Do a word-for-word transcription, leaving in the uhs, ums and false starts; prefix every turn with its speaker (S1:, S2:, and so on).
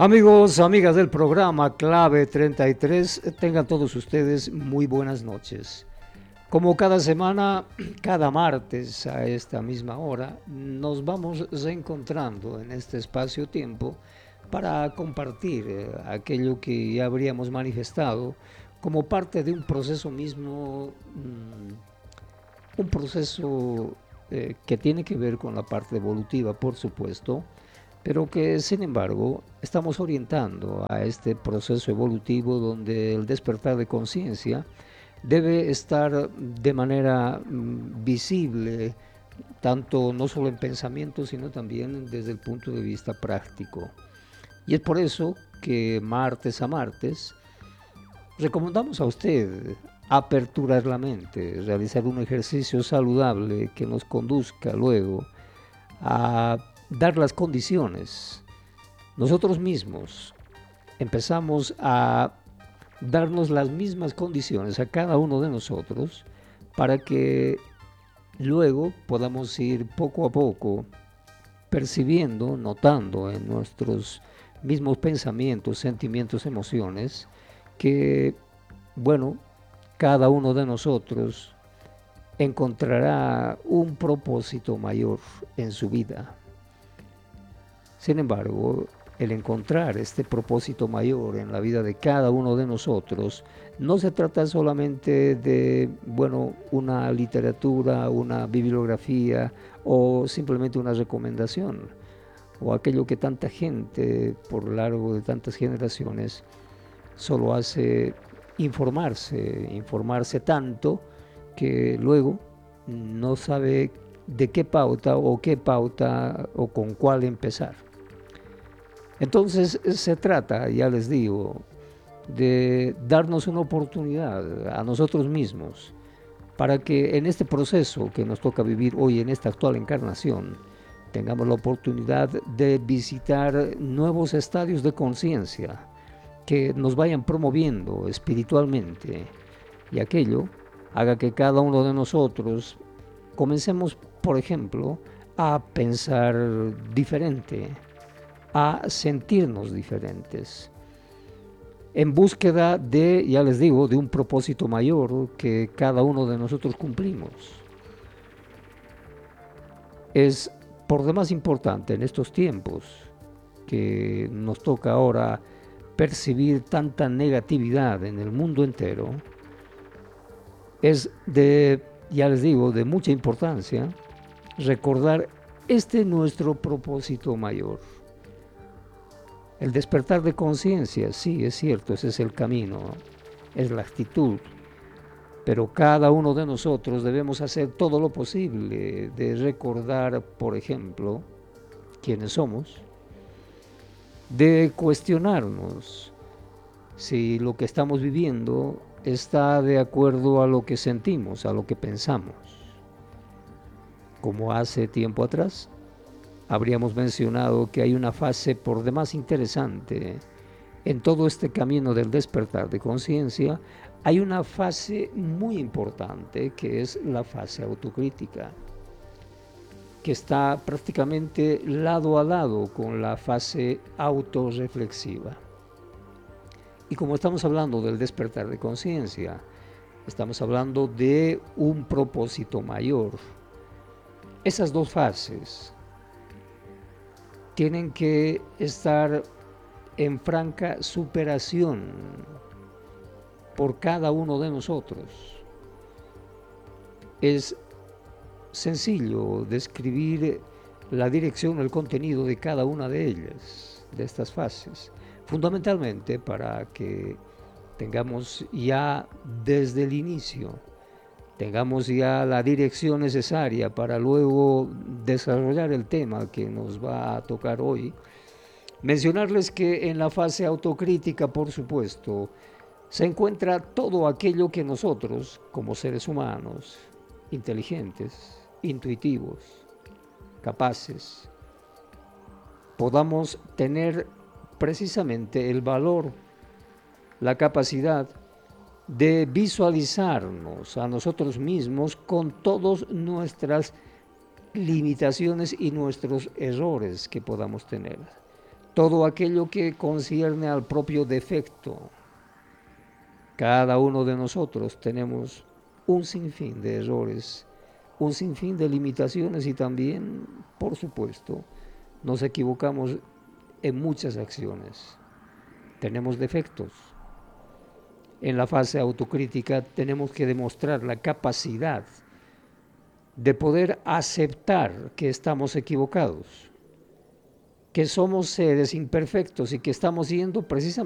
S1: Amigos, amigas del programa Clave treinta y tres, tengan todos ustedes muy buenas noches. Como cada semana, cada martes a esta misma hora, nos vamos reencontrando en este espacio-tiempo para compartir eh, aquello que ya habríamos manifestado como parte de un proceso mismo, mmm, un proceso eh, que tiene que ver con la parte evolutiva, por supuesto, pero que sin embargo estamos orientando a este proceso evolutivo donde el despertar de conciencia debe estar de manera mm, visible, tanto no solo en pensamiento, sino también desde el punto de vista práctico. Y es por eso que martes a martes recomendamos a usted aperturar la mente, realizar un ejercicio saludable que nos conduzca luego a dar las condiciones. Nosotros mismos empezamos a darnos las mismas condiciones a cada uno de nosotros para que luego podamos ir poco a poco percibiendo, notando en nuestros mismos pensamientos, sentimientos, emociones, que, bueno, cada uno de nosotros encontrará un propósito mayor en su vida. Sin embargo, el encontrar este propósito mayor en la vida de cada uno de nosotros no se trata solamente de, bueno, una literatura, una bibliografía o simplemente una recomendación o aquello que tanta gente por lo largo de tantas generaciones solo hace informarse, informarse tanto que luego no sabe de qué pauta o qué pauta o con cuál empezar. Entonces se trata, ya les digo, de darnos una oportunidad a nosotros mismos para que en este proceso que nos toca vivir hoy en esta actual encarnación tengamos la oportunidad de visitar nuevos estadios de conciencia que nos vayan promoviendo espiritualmente y aquello haga que cada uno de nosotros comencemos, por ejemplo, a pensar diferente, a sentirnos diferentes, en búsqueda de, ya les digo, de un propósito mayor que cada uno de nosotros cumplimos. Es por demás importante en estos tiempos que nos toca ahora percibir tanta negatividad en el mundo entero, es de, ya les digo, de mucha importancia recordar este nuestro propósito mayor. El despertar de conciencia, sí, es cierto, ese es el camino, es la actitud, pero cada uno de nosotros debemos hacer todo lo posible de recordar, por ejemplo, quiénes somos, de cuestionarnos si lo que estamos viviendo está de acuerdo a lo que sentimos, a lo que pensamos. Como hace tiempo atrás, habríamos mencionado que hay una fase por demás interesante en todo este camino del despertar de conciencia. Hay una fase muy importante que es la fase autocrítica, que está prácticamente lado a lado con la fase autorreflexiva. Y como estamos hablando del despertar de conciencia, estamos hablando de un propósito mayor. Esas dos fases tienen que estar en franca superación por cada uno de nosotros. Es sencillo describir la dirección, el contenido de cada una de ellas, de estas fases, fundamentalmente para que tengamos ya desde el inicio, tengamos ya la dirección necesaria para luego desarrollar el tema que nos va a tocar hoy. Mencionarles que en la fase autocrítica, por supuesto, se encuentra todo aquello que nosotros, como seres humanos, inteligentes, intuitivos, capaces, podamos tener precisamente el valor, la capacidad de visualizarnos a nosotros mismos con todas nuestras limitaciones y nuestros errores que podamos tener. todo aquello que concierne al propio defecto. Cada uno de nosotros tenemos un sinfín de errores, un sinfín de limitaciones y también, por supuesto, nos equivocamos en muchas acciones. Tenemos defectos. En la fase autocrítica tenemos que demostrar la capacidad de poder aceptar que estamos equivocados, que somos seres imperfectos y que estamos yendo precisamente